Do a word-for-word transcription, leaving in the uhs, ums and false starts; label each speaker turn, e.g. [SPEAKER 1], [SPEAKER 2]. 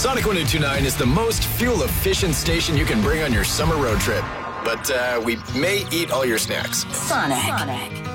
[SPEAKER 1] Sonic one oh two nine is the most fuel-efficient station you can bring on your summer road trip. But uh, we may eat all your snacks.
[SPEAKER 2] Sonic. Sonic.